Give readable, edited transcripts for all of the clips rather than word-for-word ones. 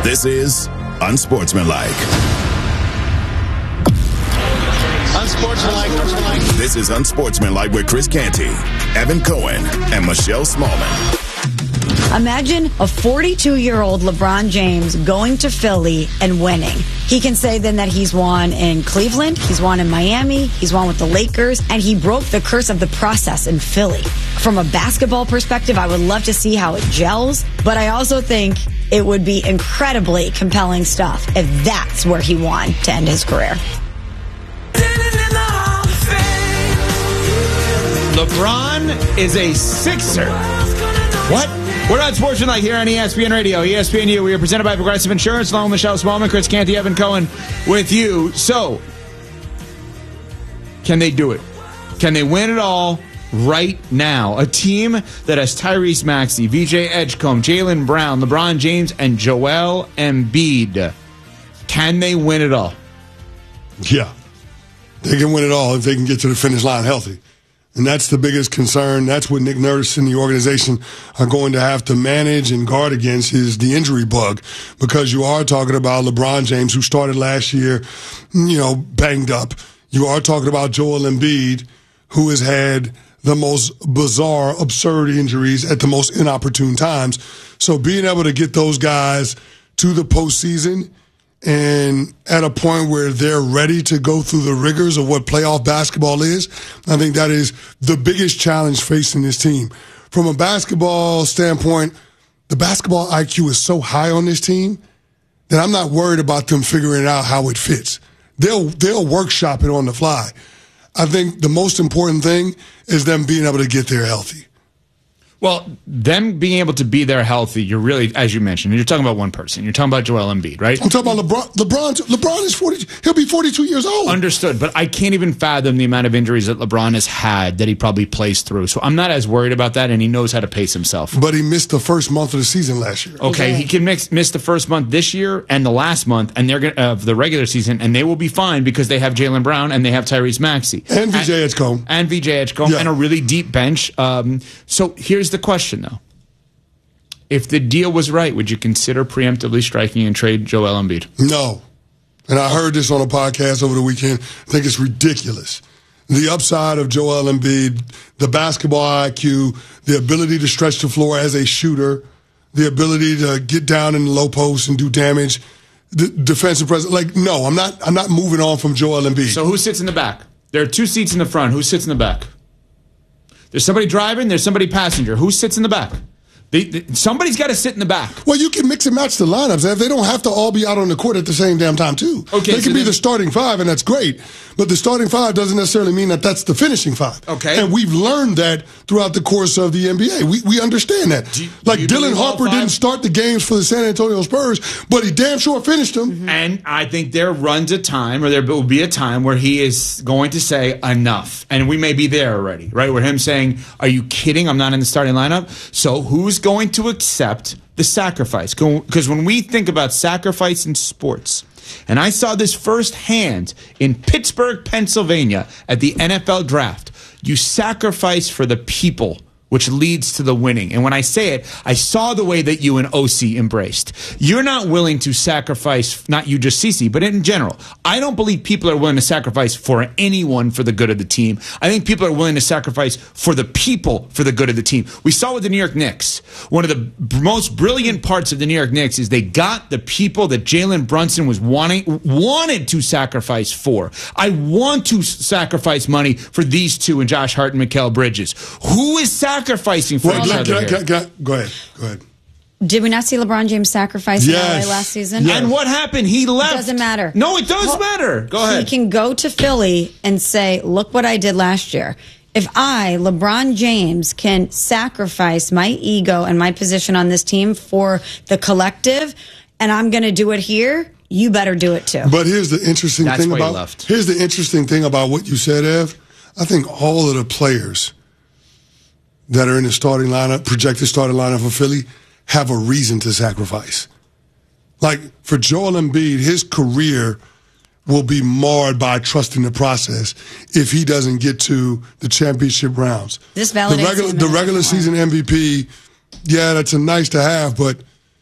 This is Unsportsmanlike. Unsportsmanlike. This is Unsportsmanlike with Chris Canty, Evan Cohen, and Michelle Smallman. Imagine a 42-year-old LeBron James going to Philly and winning. He can say then that he's won in Cleveland, he's won in Miami, he's won with the Lakers, and he broke the curse of the process in Philly. From a basketball perspective, I would love to see how it gels, but I also think it would be incredibly compelling stuff if that's where he won to end his career. LeBron is a Sixer. What? We're on Sportsmanlike here on ESPN Radio, ESPNU. We are presented by Progressive Insurance. Along with Michelle Smallman, Chris Canty, Evan Cohen with you. So, can they do it? Can they win it all right now? A team that has Tyrese Maxey, VJ Edgecombe, Jaylen Brown, LeBron James, and Joel Embiid. Can they win it all? Yeah. They can win it all if they can get to the finish line healthy. And that's the biggest concern. That's what Nick Nurse and the organization are going to have to manage and guard against is the injury bug, because you are talking about LeBron James, who started last year, banged up. You are talking about Joel Embiid, who has had the most bizarre, absurd injuries at the most inopportune times. So being able to get those guys to the postseason and at a point where they're ready to go through the rigors of what playoff basketball is, I think that is the biggest challenge facing this team. From a basketball standpoint, the basketball IQ is so high on this team that I'm not worried about them figuring out how it fits. They'll workshop it on the fly. I think the most important thing is them being able to get there healthy. Well, them being able to be there healthy, you're really, as you mentioned, you're talking about one person. You're talking about Joel Embiid, right? I'm talking about LeBron. LeBron is 40. He'll be 42 years old. Understood, but I can't even fathom the amount of injuries that LeBron has had that he probably plays through. So I'm not as worried about that, and he knows how to pace himself. But he missed the first month of the season last year. Okay, he can miss the first month this year and the last month, and they're of the regular season, and they will be fine because they have Jaylen Brown and they have Tyrese Maxey and VJ Edgecombe and a really deep bench. So here's the question, though. If the deal was right, would you consider preemptively striking and trade Joel Embiid? No. And I heard this on a podcast over the weekend. I think it's ridiculous. The upside of Joel Embiid, the basketball IQ, the ability to stretch the floor as a shooter, the ability to get down in the low post and do damage, the defensive presence. No, I'm not moving on from Joel Embiid. So who sits in the back? There are two seats in the front. Who sits in the back? There's somebody driving. There's somebody passenger. Who sits in the back? Somebody's got to sit in the back. Well, you can mix and match the lineups. They don't have to all be out on the court at the same damn time, too. Okay, they can be the starting five, and that's great. But the starting five doesn't necessarily mean that that's the finishing five. Okay. And we've learned that throughout the course of the NBA. We understand that. Dylan Harper didn't start the games for the San Antonio Spurs, but he damn sure finished them. Mm-hmm. And I think there runs a time, or there will be a time, where he is going to say enough. And we may be there already, right? Where him saying, are you kidding? I'm not in the starting lineup. So who's going to accept the sacrifice? Because when we think about sacrifice in sports, and I saw this firsthand in Pittsburgh, Pennsylvania at the NFL draft, you sacrifice for the people, which leads to the winning. And when I say it, I saw the way that you and OC embraced. You're not willing to sacrifice, not you just CC, but in general. I don't believe people are willing to sacrifice for anyone for the good of the team. I think people are willing to sacrifice for the people for the good of the team. We saw with the New York Knicks. One of the most brilliant parts of the New York Knicks is they got the people that Jalen Brunson was wanted to sacrifice for. I want to sacrifice money for these two and Josh Hart and Mikal Bridges. Who is sacrificing for each other here? Go ahead. Did we not see LeBron James sacrifice in LA last season? Yes. And what happened? He left. It doesn't matter. No, it does matter. Go ahead. He can go to Philly and say, look what I did last year. If I, LeBron James, can sacrifice my ego and my position on this team for the collective, and I'm going to do it here, you better do it too. But here's the interesting thing about what you said, Ev. I think all of the players that are in the starting lineup, projected starting lineup for Philly, have a reason to sacrifice. Like, for Joel Embiid, his career will be marred by trusting the process if he doesn't get to the championship rounds. This validates the regular season MVP, yeah, that's a nice to have, but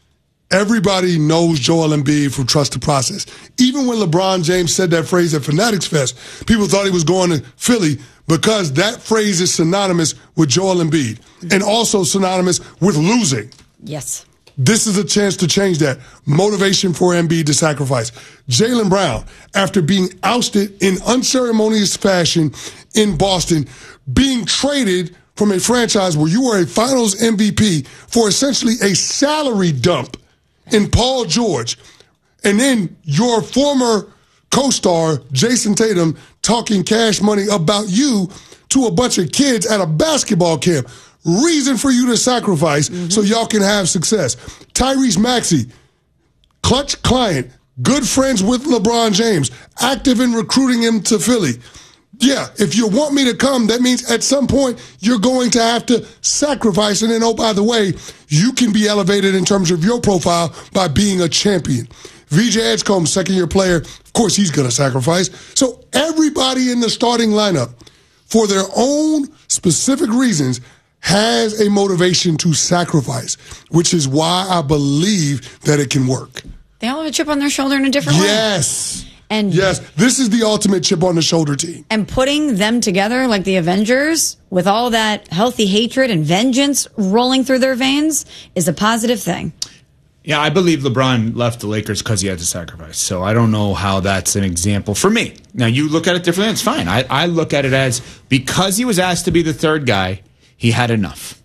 Everybody knows Joel Embiid from Trust the Process. Even when LeBron James said that phrase at Fanatics Fest, people thought he was going to Philly because that phrase is synonymous with Joel Embiid and also synonymous with losing. Yes. This is a chance to change that. Motivation for Embiid to sacrifice. Jaylen Brown, after being ousted in unceremonious fashion in Boston, being traded from a franchise where you were a finals MVP for essentially a salary dump in Paul George. And then your former co-star, Jason Tatum, talking cash money about you to a bunch of kids at a basketball camp. Reason for you to sacrifice so y'all can have success. Tyrese Maxey, clutch client, good friends with LeBron James, active in recruiting him to Philly. Yeah, if you want me to come, that means at some point you're going to have to sacrifice. And then, oh, by the way, you can be elevated in terms of your profile by being a champion. VJ Edgecombe, second-year player, of course he's going to sacrifice. So everybody in the starting lineup, for their own specific reasons, has a motivation to sacrifice, which is why I believe that it can work. They all have a chip on their shoulder in a different way. Yes. And yes, this is the ultimate chip on the shoulder team. And putting them together like the Avengers with all that healthy hatred and vengeance rolling through their veins is a positive thing. Yeah, I believe LeBron left the Lakers because he had to sacrifice. So I don't know how that's an example for me. Now, you look at it differently, it's fine. I look at it as because he was asked to be the third guy, he had enough.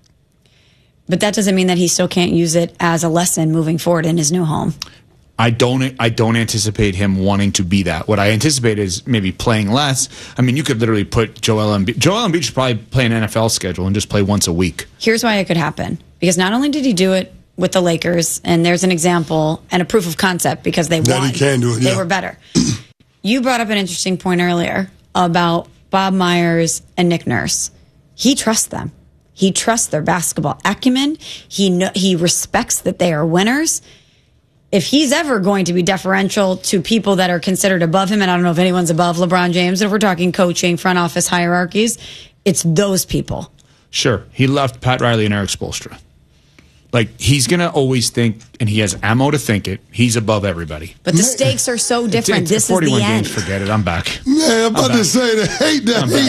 But that doesn't mean that he still can't use it as a lesson moving forward in his new home. I don't anticipate him wanting to be that. What I anticipate is maybe playing less. I mean, you could literally put Joel Embiid. Joel Embiid should probably play an NFL schedule and just play once a week. Here's why it could happen. Because not only did he do it with the Lakers, and there's an example and a proof of concept because they won. That he can do it, yeah. They were better. You brought up an interesting point earlier about Bob Myers and Nick Nurse. He trusts them. He trusts their basketball acumen. He respects that they are winners. If he's ever going to be deferential to people that are considered above him, and I don't know if anyone's above LeBron James, if we're talking coaching, front office hierarchies, it's those people. Sure. He left Pat Riley and Eric Spoelstra. Like, he's going to always think, and he has ammo to think it, he's above everybody. But the stakes are so different. This is the 41 end. games, forget it. I'm back. Yeah, I'm about to say the hate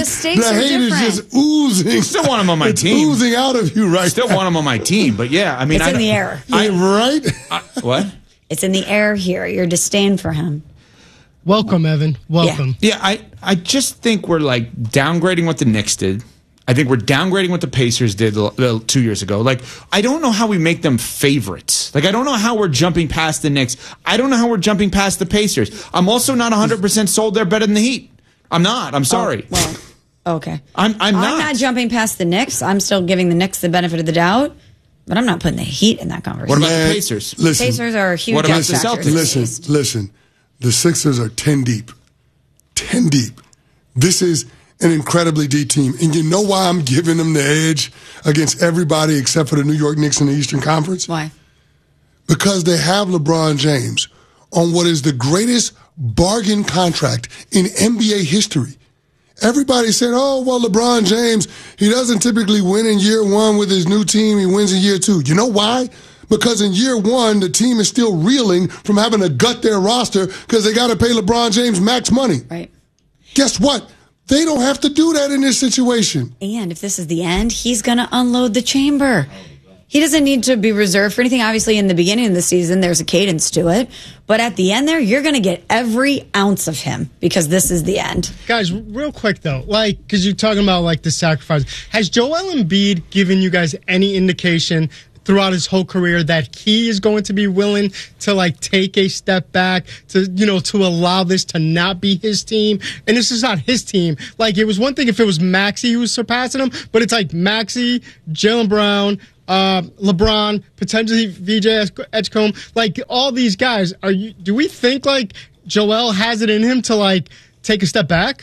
is just oozing. Still want him on my team. Oozing out of you right Still now. want him on my team. But yeah, I mean, it's in the air. Right? What? It's in the air here. Your disdain for him. Welcome, Evan. Welcome. Yeah, I just think we're like downgrading what the Knicks did. I think we're downgrading what the Pacers did 2 years ago. Like, I don't know how we make them favorites. Like, I don't know how we're jumping past the Knicks. I don't know how we're jumping past the Pacers. I'm also not 100% sold they're better than the Heat. I'm not. I'm sorry. Well, okay. I'm not. I'm not jumping past the Knicks. I'm still giving the Knicks the benefit of the doubt, but I'm not putting the Heat in that conversation. What about the Pacers? Listen, Pacers are a huge. What about the factor. Celtics? Listen. The Sixers are 10 deep. 10 deep. This is an incredibly deep team. And you know why I'm giving them the edge against everybody except for the New York Knicks in the Eastern Conference? Why? Because they have LeBron James on what is the greatest bargain contract in NBA history. Everybody said, oh, well, LeBron James, he doesn't typically win in year one with his new team. He wins in year two. You know why? Because in year one, the team is still reeling from having to gut their roster because they got to pay LeBron James max money. Right. Guess what? They don't have to do that in this situation. And if this is the end, he's going to unload the chamber. He doesn't need to be reserved for anything. Obviously, in the beginning of the season, there's a cadence to it. But at the end there, you're going to get every ounce of him because this is the end. Guys, real quick, though, because you're talking about, the sacrifice. Has Joel Embiid given you guys any indication throughout his whole career that he is going to be willing to take a step back to allow this to not be his team? And this is not his team. It was one thing if it was Maxey who was surpassing him, but it's Maxey, Jaylen Brown, LeBron, potentially VJ Edgecombe, all these guys. Do we think Joel has it in him to take a step back?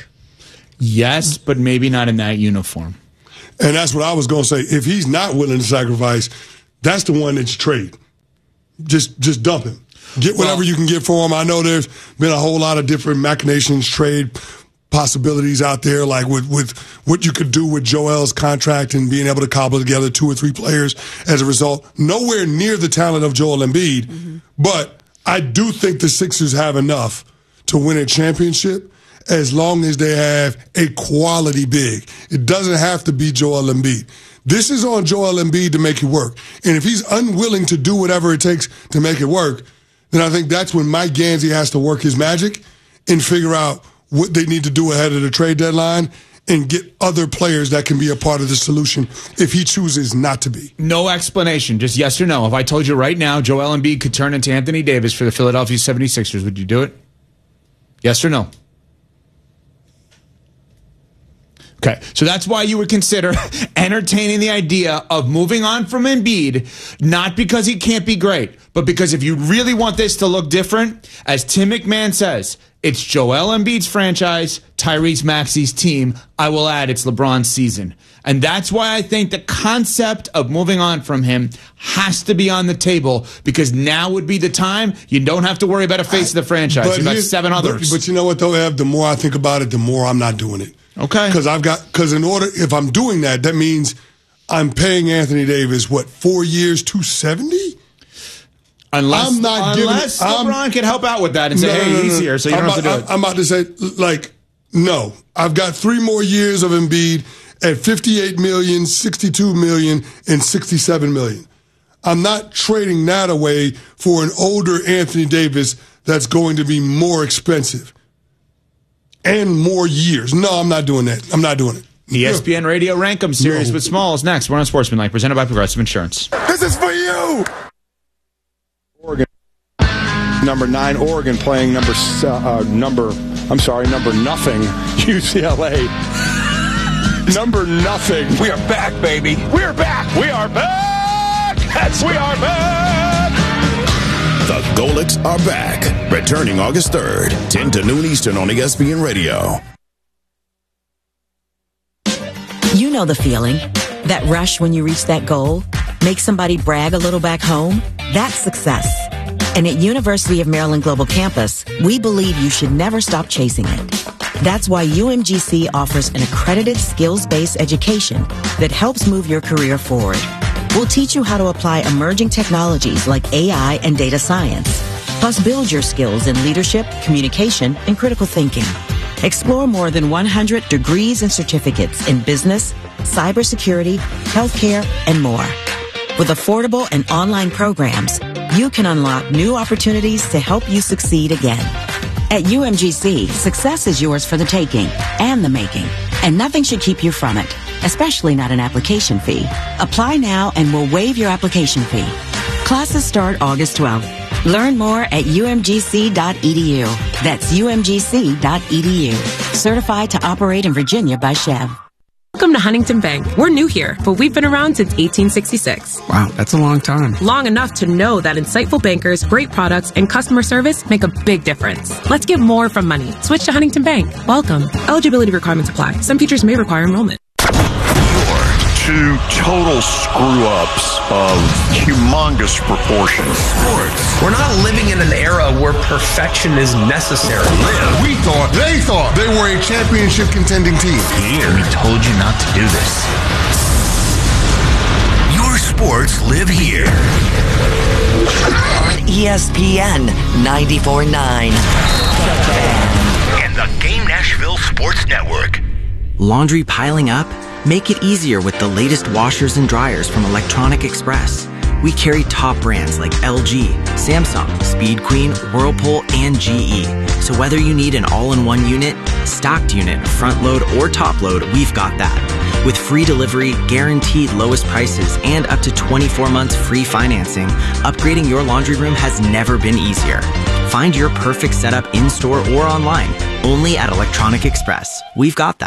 Yes, but maybe not in that uniform. And that's what I was going to say. If he's not willing to sacrifice, that's the one that's trade. Just dump him. Get whatever you can get for him. I know there's been a whole lot of different machinations, trade possibilities out there, like with what you could do with Joel's contract and being able to cobble together 2 or 3 players as a result. Nowhere near the talent of Joel Embiid, but I do think the Sixers have enough to win a championship as long as they have a quality big. It doesn't have to be Joel Embiid. This is on Joel Embiid to make it work. And if he's unwilling to do whatever it takes to make it work, then I think that's when Mike Gansey has to work his magic and figure out what they need to do ahead of the trade deadline and get other players that can be a part of the solution if he chooses not to be. No explanation, just yes or no. If I told you right now Joel Embiid could turn into Anthony Davis for the Philadelphia 76ers, would you do it? Yes or no? Okay, so that's why you would consider entertaining the idea of moving on from Embiid, not because he can't be great, but because if you really want this to look different, as Tim McMahon says, it's Joel Embiid's franchise, Tyrese Maxey's team. I will add, it's LeBron's season. And that's why I think the concept of moving on from him has to be on the table, because now would be the time. You don't have to worry about a face of the franchise. You've got 7 others. But you know what, though, Ev? The more I think about it, the more I'm not doing it. Okay. Because if I'm doing that, that means I'm paying Anthony Davis, 4 years, $270? Unless LeBron can help out with that and say, hey, he's here, so you don't have to do it. I'm about to say, no. I've got 3 more years of Embiid at $58 million, $62 million, and $67 million. I'm not trading that away for an older Anthony Davis that's going to be more expensive and more years. No, I'm not doing that. I'm not doing it. ESPN Radio Rankum series with Smalls next. We're on Sportsmanlike, presented by Progressive Insurance. This is for you! Oregon, number 9, Oregon playing number nothing, UCLA. Number nothing. We are back, baby. We are back. We are back. We are back. The Golics are back. Returning August 3rd, 10 to noon Eastern on ESPN Radio. You know the feeling. That rush when you reach that goal. Make somebody brag a little back home. That's success. And at University of Maryland Global Campus, we believe you should never stop chasing it. That's why UMGC offers an accredited skills-based education that helps move your career forward. We'll teach you how to apply emerging technologies like AI and data science, plus build your skills in leadership, communication, and critical thinking. Explore more than 100 degrees and certificates in business, cybersecurity, healthcare, and more. With affordable and online programs, you can unlock new opportunities to help you succeed again. At UMGC, success is yours for the taking and the making, and nothing should keep you from it, especially not an application fee. Apply now and we'll waive your application fee. Classes start August 12th. Learn more at umgc.edu. That's umgc.edu. Certified to operate in Virginia by Chev. Welcome to Huntington Bank. We're new here, but we've been around since 1866. Wow, that's a long time. Long enough to know that insightful bankers, great products, and customer service make a big difference. Let's get more from money. Switch to Huntington Bank. Welcome. Eligibility requirements apply. Some features may require enrollment. Two total screw-ups of humongous proportions. Sports. We're not living in an era where perfection is necessary. They thought they were a championship contending team. Here, we told you not to do this. Your sports live here. On ESPN 94.9. And the Game Nashville Sports Network. Laundry piling up? Make it easier with the latest washers and dryers from Electronic Express. We carry top brands like LG, Samsung, Speed Queen, Whirlpool, and GE. So whether you need an all-in-one unit, stocked unit, front load, or top load, we've got that. With free delivery, guaranteed lowest prices, and up to 24 months free financing, upgrading your laundry room has never been easier. Find your perfect setup in-store or online, only at Electronic Express. We've got that.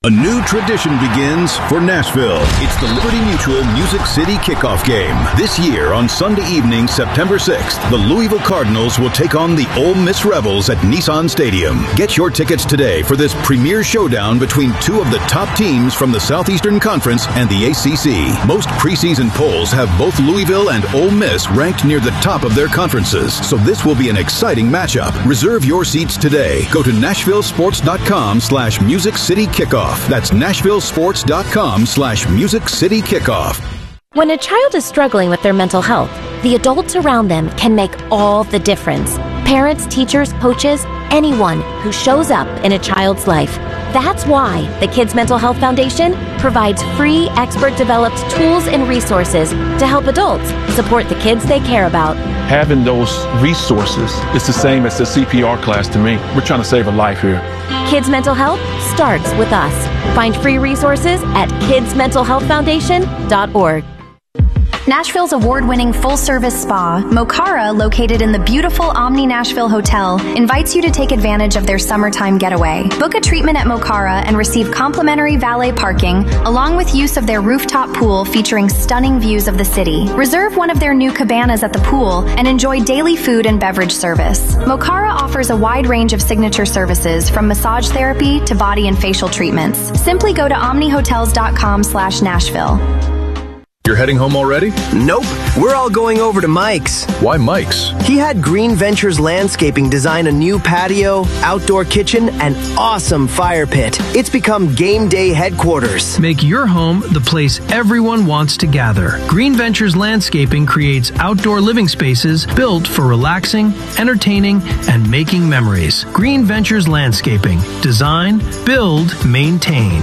A new tradition begins for Nashville. It's the Liberty Mutual Music City Kickoff Game. This year on Sunday evening, September 6th, the Louisville Cardinals will take on the Ole Miss Rebels at Nissan Stadium. Get your tickets today for this premier showdown between two of the top teams from the Southeastern Conference and the ACC. Most preseason polls have both Louisville and Ole Miss ranked near the top of their conferences, so this will be an exciting matchup. Reserve your seats today. Go to NashvilleSports.com/Music City Kickoff. That's NashvilleSports.com/Music City Kickoff. When a child is struggling with their mental health, the adults around them can make all the difference. Parents, teachers, coaches, anyone who shows up in a child's life. That's why the Kids Mental Health Foundation provides free, expert-developed tools and resources to help adults support the kids they care about. Having those resources is the same as the CPR class to me. We're trying to save a life here. Kids Mental Health starts with us. Find free resources at kidsmentalhealthfoundation.org. Nashville's award-winning full-service spa, Mokara, located in the beautiful Omni Nashville Hotel, invites you to take advantage of their summertime getaway. Book a treatment at Mokara and receive complimentary valet parking, along with use of their rooftop pool featuring stunning views of the city. Reserve one of their new cabanas at the pool and enjoy daily food and beverage service. Mokara offers a wide range of signature services, from massage therapy to body and facial treatments. Simply go to omnihotels.com/Nashville. You're heading home already? Nope. We're all going over to Mike's. Why Mike's? He had Green Ventures Landscaping design a new patio, outdoor kitchen, and awesome fire pit. It's become game day headquarters. Make your home the place everyone wants to gather. Green Ventures Landscaping creates outdoor living spaces built for relaxing, entertaining, and making memories. Green Ventures Landscaping. Design, build, maintain.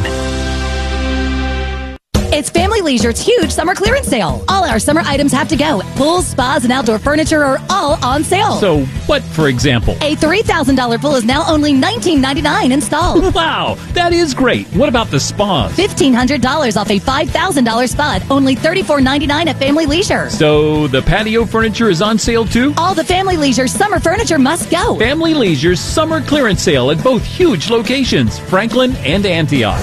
It's Family Leisure's huge summer clearance sale. All our summer items have to go. Pools, spas, and outdoor furniture are all on sale. So what, for example? A $3,000 pool is now only $19.99 installed. Wow, that is great. What about the spas? $1,500 off a $5,000 spa, only $34.99 at Family Leisure. So the patio furniture is on sale too? All the Family Leisure summer furniture must go. Family Leisure's summer clearance sale at both huge locations, Franklin and Antioch.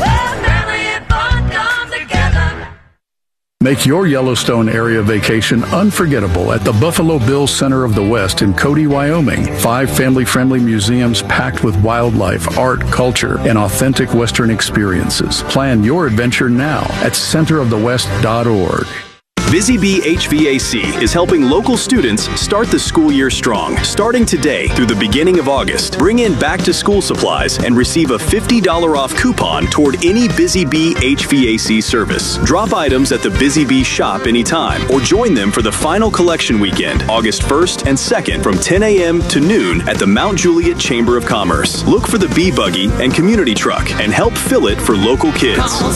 Make your Yellowstone area vacation unforgettable at the Buffalo Bills Center of the West in Cody, Wyoming. 5 family-friendly museums packed with wildlife, art, culture, and authentic Western experiences. Plan your adventure now at centerofthewest.org. Busy Bee HVAC is helping local students start the school year strong. Starting today through the beginning of August, bring in back-to-school supplies and receive a $50 off coupon toward any Busy Bee HVAC service. Drop items at the Busy Bee shop anytime or join them for the final collection weekend, August 1st and 2nd from 10 a.m. to noon at the Mount Juliet Chamber of Commerce. Look for the Bee Buggy and Community Truck and help fill it for local kids. Call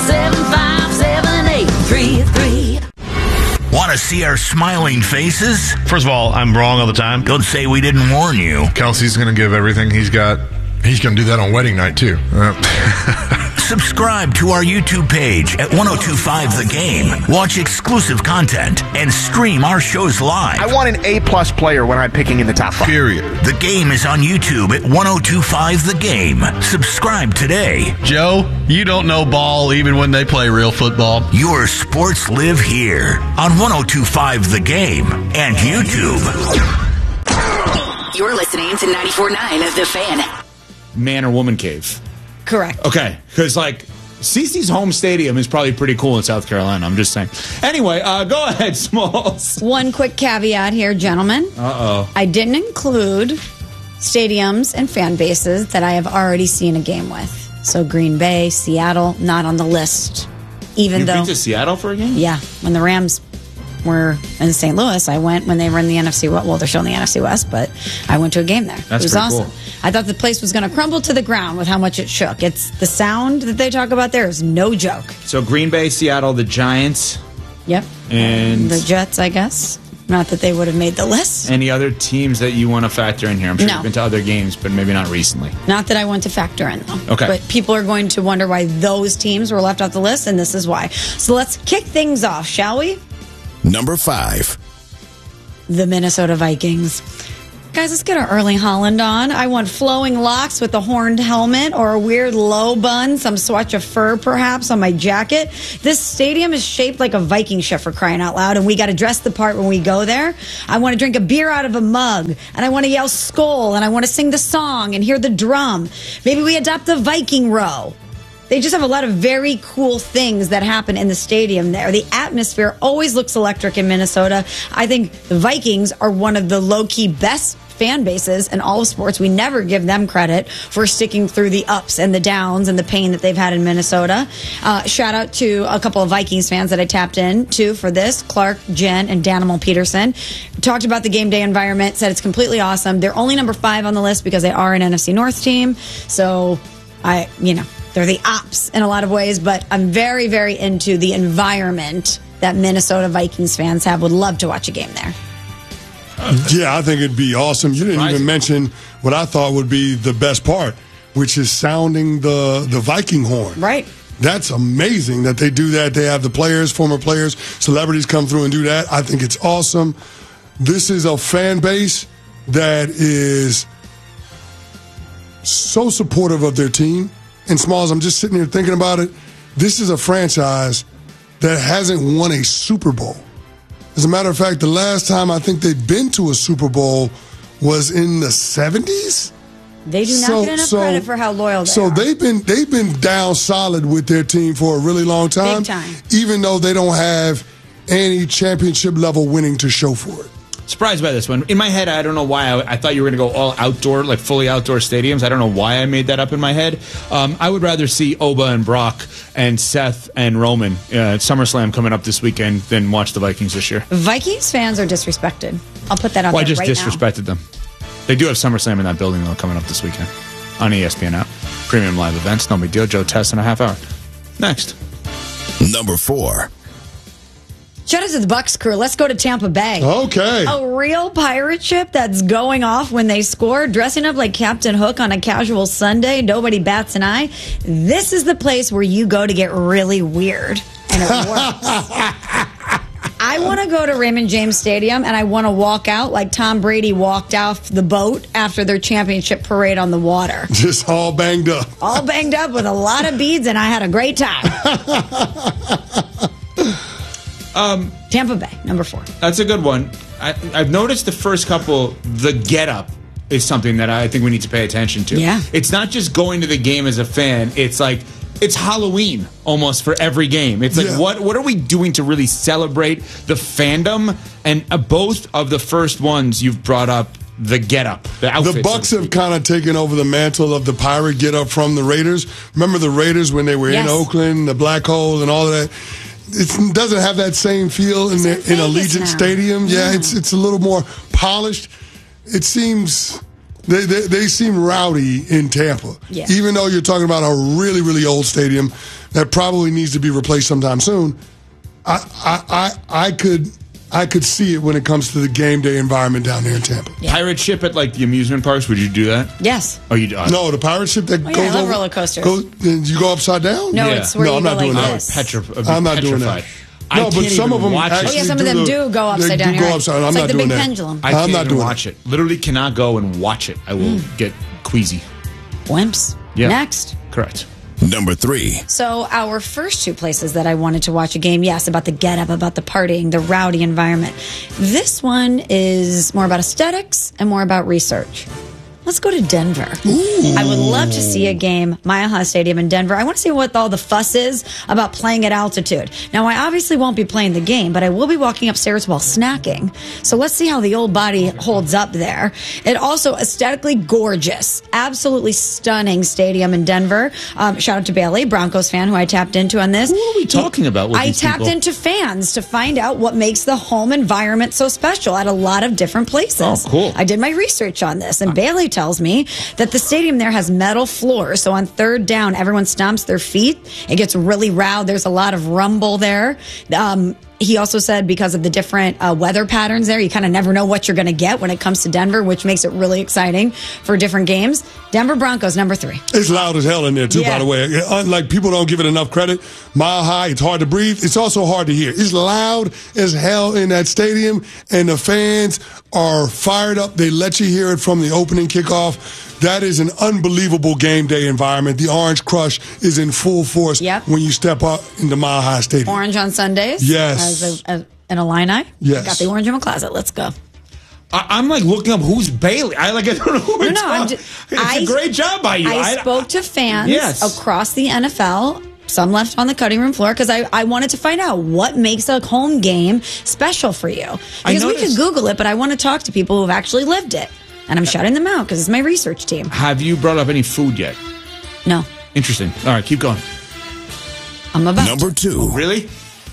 775-7833. Want to see our smiling faces? First of all, I'm wrong all the time. Don't say we didn't warn you. Kelsey's going to give everything he's got. He's going to do that on wedding night, too. Subscribe to our YouTube page at 1025 The Game. Watch exclusive content and stream our shows live. I want an A-plus player when I'm picking in the top 5. Period. The Game is on YouTube at 1025 The Game. Subscribe today. Joe, you don't know ball even when they play real football. Your sports live here on 1025 The Game and YouTube. You're listening to 94.9 The Fan. Man or woman cave. Correct. Okay, because like CeCe's home stadium is probably pretty cool in South Carolina. I'm just saying. Anyway, go ahead, Smalls. One quick caveat here, gentlemen. I didn't include stadiums and fan bases that I have already seen a game with. So Green Bay, Seattle, not on the list. Even though you've been to Seattle for a game? Yeah, when the Rams were in St. Louis, I went when they were in the NFC West. Well, they're still in the NFC West, but I went to a game there. That's it was pretty awesome. Cool. I thought the place was going to crumble to the ground with how much it shook. It's the sound that they talk about there is no joke. So Green Bay, Seattle, the Giants. Yep. And the Jets, I guess. Not that they would have made the list. Any other teams that you want to factor in here? I'm sure you've been to other games, but maybe not recently. Not that I want to factor in, though. Okay. But people are going to wonder why those teams were left off the list, and this is why. So let's kick things off, shall we? Number 5. The Minnesota Vikings. guys, let's get our Erling Haaland on. I want flowing locks with a horned helmet or a weird low bun, some swatch of fur perhaps on my jacket. This stadium is shaped like a Viking ship, for crying out loud, and we got to dress the part when we go there. I want to drink a beer out of a mug, and I want to yell "Skål," and I want to sing the song and hear the drum. Maybe we adopt the Viking row. They just have a lot of very cool things that happen in the stadium there. The atmosphere always looks electric in Minnesota. I think the Vikings are one of the low-key best fan bases in all of sports. We never give them credit for sticking through the ups and the downs and the pain that they've had in Minnesota. Shout out to a couple of Vikings fans that I tapped into for this. Clark, Jen, and Danimal Peterson. Talked about the game day environment, said it's completely awesome. They're only number 5 on the list because they are an NFC North team. So, they're the ops in a lot of ways, but I'm very, very into the environment that Minnesota Vikings fans have. Would love to watch a game there. Yeah, I think it'd be awesome. You didn't even mention what I thought would be the best part, which is sounding the Viking horn. Right. That's amazing that they do that. They have the players, former players, celebrities come through and do that. I think it's awesome. This is a fan base that is so supportive of their team. And Smalls, I'm just sitting here thinking about it. This is a franchise that hasn't won a Super Bowl. As a matter of fact, the last time I think they'd been to a Super Bowl was in the 70s. They do not get enough credit for how loyal they are. So they've been down solid with their team for a really long time. Big time. Even though they don't have any championship level winning to show for it. Surprised by this one. In my head, I don't know why. I thought you were going to go all outdoor, like fully outdoor stadiums. I don't know why I made that up in my head. I would rather see Oba and Brock and Seth and Roman at SummerSlam coming up this weekend than watch the Vikings this year. Vikings fans are disrespected. I'll put that out there I just right disrespected them. They do have SummerSlam in that building, though, coming up this weekend on ESPN app. Premium live events, no big deal. Joe Test in a half hour. Next. Number 4. Shout out to the Bucks crew. Let's go to Tampa Bay. Okay. A real pirate ship that's going off when they score, dressing up like Captain Hook on a casual Sunday. Nobody bats an eye. This is the place where you go to get really weird. And it works. I want to go to Raymond James Stadium and I want to walk out like Tom Brady walked off the boat after their championship parade on the water. Just all banged up. All banged up with a lot of beads, and I had a great time. Tampa Bay, number 4. That's a good one. I've noticed the first couple, the get-up is something that I think we need to pay attention to. Yeah. It's not just going to the game as a fan. It's like, it's Halloween almost for every game. It's like, what are we doing to really celebrate the fandom? And both of the first ones you've brought up, the get-up, the outfits. The Bucks have kind of taken over the mantle of the pirate get-up from the Raiders. Remember the Raiders when they were in Oakland, the Black Hole and all of that? It doesn't have that same feel in Allegiant Stadium. Yeah, it's a little more polished. It seems they seem rowdy in Tampa. Yeah. Even though you're talking about a really, really old stadium that probably needs to be replaced sometime soon. I could see it when it comes to the game day environment down there in Tampa. Yeah. Pirate ship at like the amusement parks, would you do that? Yes. Oh, you do? No, the pirate ship that goes I love over roller coasters. You go upside down? No, it's where I'm not doing that. I'm not doing that. No, but some of them actually some of them do go upside down. Go upside. It's I'm like not the doing big that. pendulum. I can't not even doing watch it. Literally cannot go and watch it. I will get queasy. Wimps. Yeah. Next. Correct. Number 3. So our first 2 places that I wanted to watch a game, yes, about the get-up, about the partying, the rowdy environment. This one is more about aesthetics and more about research. Let's go to Denver. Ooh. I would love to see a game, Mile High Stadium in Denver. I want to see what all the fuss is about playing at altitude. Now, I obviously won't be playing the game, but I will be walking upstairs while snacking. So let's see how the old body holds up there. It also aesthetically gorgeous, absolutely stunning stadium in Denver. Shout out to Bailey, Broncos fan, who I tapped into on this. What are we talking about with these tapped people? into fans to find out what makes the home environment so special at a lot of different places. Oh, cool. I did my research on this, and Bailey tells me that the stadium there has metal floors. So on third down, everyone stomps their feet. It gets really loud. There's a lot of rumble there. He also said because of the different weather patterns there, you kind of never know what you're going to get when it comes to Denver, which makes it really exciting for different games. Denver Broncos, number 3. It's loud as hell in there, too, by the way. Like, people don't give it enough credit. Mile high, it's hard to breathe. It's also hard to hear. It's loud as hell in that stadium, and the fans are fired up. They let you hear it from the opening kickoff. That is an unbelievable game day environment. The Orange Crush is in full force when you step up into Mile High Stadium. Orange on Sundays? Yes. As an Illini? Yes. Got the orange in my closet. Let's go. I'm like looking up who's Bailey. I don't know who it's a great job by you. I spoke to fans across the NFL. Some left on the cutting room floor because I wanted to find out what makes a home game special for you. Because we could Google it, but I want to talk to people who have actually lived it. And I'm shutting them out because it's my research team. Have you brought up any food yet? No. Interesting. All right, keep going. I'm about Number 2. Really?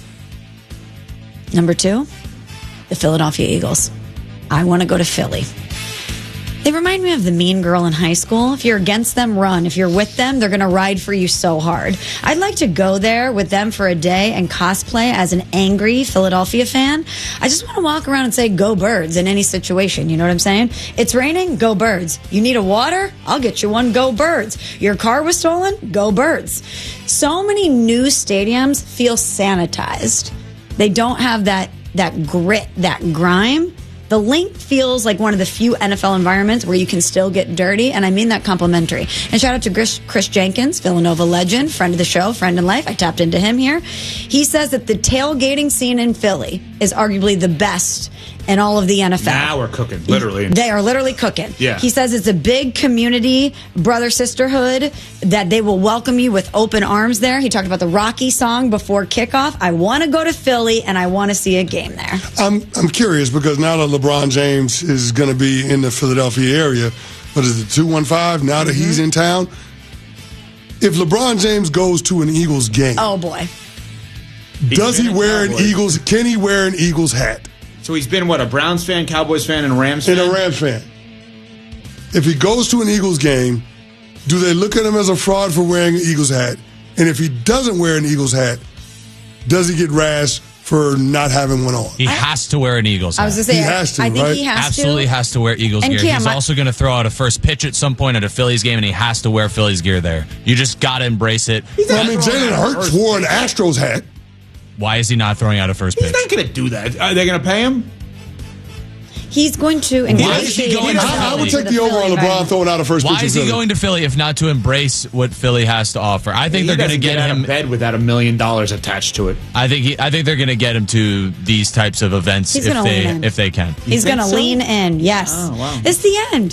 Number 2, the Philadelphia Eagles. I want to go to Philly. They remind me of the mean girl in high school. If you're against them, run. If you're with them, they're going to ride for you so hard. I'd like to go there with them for a day and cosplay as an angry Philadelphia fan. I just want to walk around and say, go Birds in any situation. You know what I'm saying? It's raining? Go Birds. You need a water? I'll get you one. Go Birds. Your car was stolen? Go Birds. So many new stadiums feel sanitized. They don't have that grit, that grime. The Link feels like one of the few NFL environments where you can still get dirty, and I mean that complimentary. And shout out to Chris Jenkins, Villanova legend, friend of the show, friend in life. I tapped into him here. He says that the tailgating scene in Philly is arguably the best in all of the NFL. Now we're cooking, literally. They are literally cooking. Yeah. He says it's a big community, brother, sisterhood, that they will welcome you with open arms there. He talked about the Rocky song before kickoff. I want to go to Philly, and I want to see a game there. I'm curious because now that LeBron James is going to be in the Philadelphia area, what is it, 215, now that he's in town? If LeBron James goes to an Eagles game. Oh, boy. Does he wear an Eagles, can he wear an Eagles hat? So he's been, a Browns fan, Cowboys fan, and a Rams fan? And a Rams fan. If he goes to an Eagles game, do they look at him as a fraud for wearing an Eagles hat? And if he doesn't wear an Eagles hat, does he get razzed for not having one on? He has to wear an Eagles hat. I was going to say, he has to, I think right? he has Absolutely to. has to wear Eagles And gear. Cam, He's also going to throw out a first pitch at some point at a Phillies game, and he has to wear Phillies gear there. You just got to embrace it. Jalen Hurts wore an Astros hat. Why is he not throwing out a first pitch? He's not going to do that. Are they going to pay him? He's going to ingratiate I would take the over on LeBron throwing out a first pitch. Why is he going to Philly if not to embrace what Philly has to offer? I think they're going to get him out of bed without $1 million attached to it. I think they're going to get him to these types of events if they can. He's going to lean in. Yes. Oh, wow. It's the end.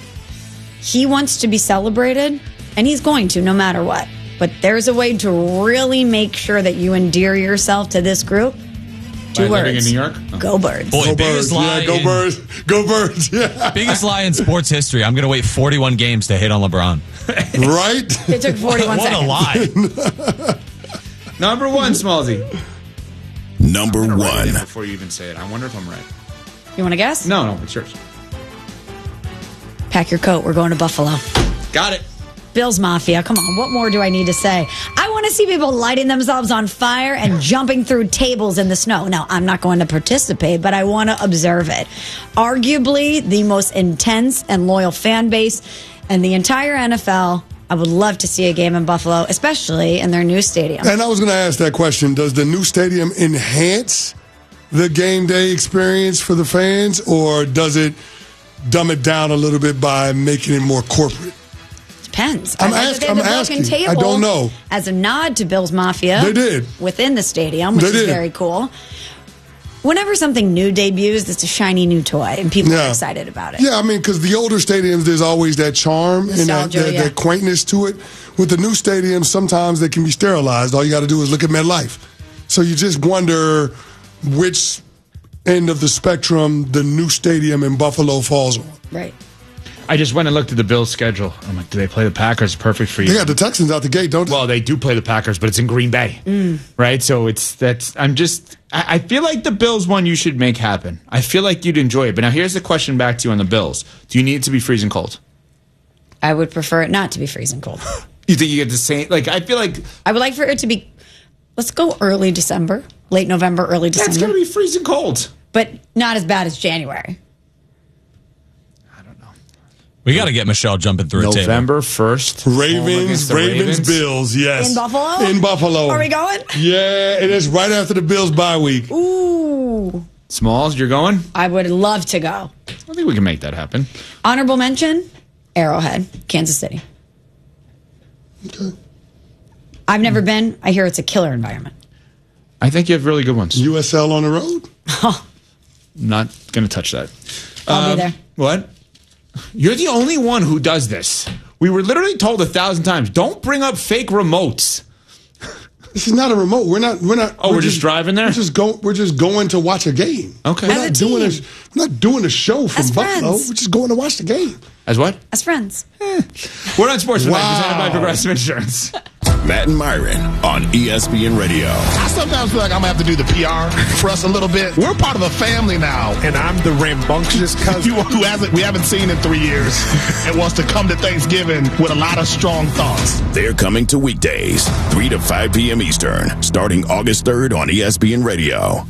He wants to be celebrated, and he's going to no matter what. But there's a way to really make sure that you endear yourself to this group. Two words. Living in New York? Oh. Go Birds. Boy, Go biggest Birds. lie. Yeah, go Birds. Go Birds. Yeah. Biggest lie in sports history. I'm going to wait 41 games to hit on LeBron. Right? It took 41 seconds. What a lie. Number 1, Smallsy. Number 1. Before you even say it, I wonder if I'm right. You want to guess? No, it's yours. Pack your coat. We're going to Buffalo. Got it. Bills Mafia. Come on, what more do I need to say? I want to see people lighting themselves on fire and jumping through tables in the snow. Now, I'm not going to participate, but I want to observe it. Arguably the most intense and loyal fan base in the entire NFL. I would love to see a game in Buffalo, especially in their new stadium. And I was going to ask that question. Does the new stadium enhance the game day experience for the fans, or does it dumb it down a little bit by making it more corporate? Depends. I'm asking. I don't know. As a nod to Bills Mafia. They did. Within the stadium, which is very cool. Whenever something new debuts, it's a shiny new toy, and people are excited about it. Yeah, I mean, because the older stadiums, there's always that charm Nostalgia, and that quaintness to it. With the new stadiums, sometimes they can be sterilized. All you got to do is look at MetLife. So you just wonder which end of the spectrum the new stadium in Buffalo falls on. Right. I just went and looked at the Bills' schedule. I'm like, do they play the Packers? Perfect for you. They got the Texans out the gate, don't they? Well, they do play the Packers, but it's in Green Bay, right? So I feel like the Bills one you should make happen. I feel like you'd enjoy it. But now here's the question back to you on the Bills. Do you need it to be freezing cold? I would prefer it not to be freezing cold. You think you get the same? Like, I feel like I would like for it to be Let's go early December, late November, early December. That's going to be freezing cold. But not as bad as January. We got to get Michelle jumping through a table. November 1st. Ravens, Bills, yes. In Buffalo? In Buffalo. Are we going? Yeah, it is right after the Bills bye week. Ooh. Smalls, you're going? I would love to go. I think we can make that happen. Honorable mention, Arrowhead, Kansas City. Okay. I've never been. I hear it's a killer environment. I think you have really good ones. USL on the road? Not going to touch that. I'll be there. What? You're the only one who does this. We were literally told 1,000 times, don't bring up fake remotes. This is not a remote. We're not. Oh, we're just driving there? We're just going to watch a game. Okay. We're not doing a show from Buffalo. We're just going to watch the game. As what? As friends. We're on Sports Tonight, presented by Progressive Insurance. Matt and Myron on ESPN Radio. I sometimes feel like I'm going to have to do the PR for us a little bit. We're part of a family now. And I'm the rambunctious cousin who we haven't seen in 3 years and wants to come to Thanksgiving with a lot of strong thoughts. They're coming to weekdays, 3 to 5 p.m. Eastern, starting August 3rd on ESPN Radio.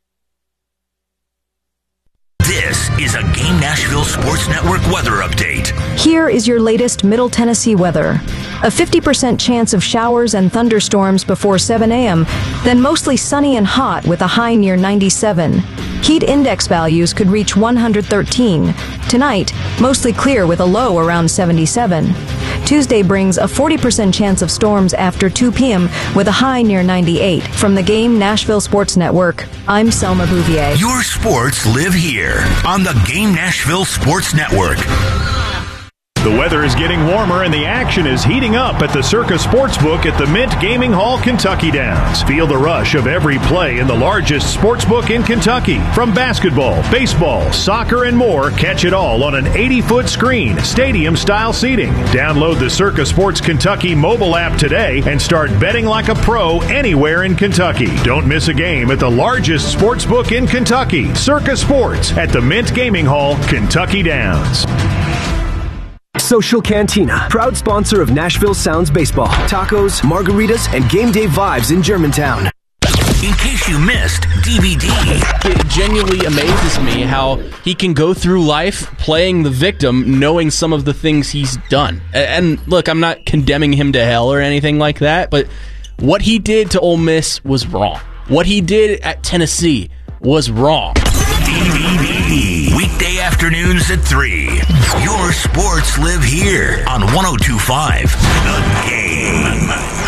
This is a Game Nashville Sports Network weather update. Here is your latest Middle Tennessee weather. A 50% chance of showers and thunderstorms before 7 a.m., then mostly sunny and hot with a high near 97. Heat index values could reach 113. Tonight, mostly clear with a low around 77. Tuesday brings a 40% chance of storms after 2 p.m. with a high near 98. From the Game Nashville Sports Network, I'm Selma Bouvier. Your sports live here on the Game Nashville Sports Network. The weather is getting warmer and the action is heating up at the Circa Sportsbook at the Mint Gaming Hall, Kentucky Downs. Feel the rush of every play in the largest sportsbook in Kentucky. From basketball, baseball, soccer, and more, catch it all on an 80-foot screen, stadium-style seating. Download the Circa Sports Kentucky mobile app today and start betting like a pro anywhere in Kentucky. Don't miss a game at the largest sportsbook in Kentucky, Circa Sports at the Mint Gaming Hall, Kentucky Downs. Social Cantina, proud sponsor of Nashville Sounds Baseball, tacos, margaritas, and game day vibes in Germantown. In case you missed DVD. It genuinely amazes me how he can go through life playing the victim, knowing some of the things he's done. And look, I'm not condemning him to hell or anything like that, but what he did to Ole Miss was wrong. What he did at Tennessee was wrong. DVD. Weekday afternoons at 3. Your sports live here on 102.5 The Game.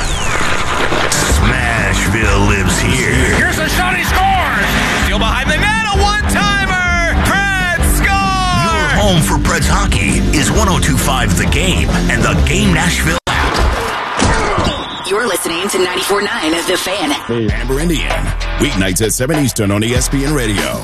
Smashville lives here. Here's a shot, he scores! Steal behind the net, a one-timer! Preds score! Your home for Preds hockey is 102.5 The Game and The Game Nashville app. You're listening to 94.9 of The Fan. Amber Indian, weeknights at 7 Eastern on ESPN Radio.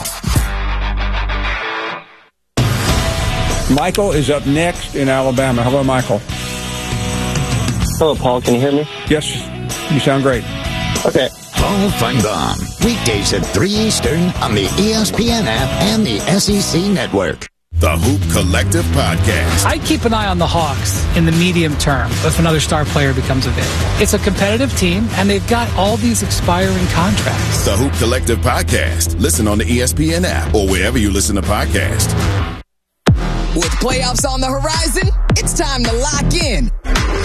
Michael is up next in Alabama. Hello, Michael. Hello, Paul. Can you hear me? Yes, you sound great. Okay. Paul Feinbaum, weekdays at 3 Eastern on the ESPN app and the SEC Network. The Hoop Collective Podcast. I keep an eye on the Hawks in the medium term if another star player becomes available. It's a competitive team, and they've got all these expiring contracts. The Hoop Collective Podcast. Listen on the ESPN app or wherever you listen to podcasts. With playoffs on the horizon, it's time to lock in.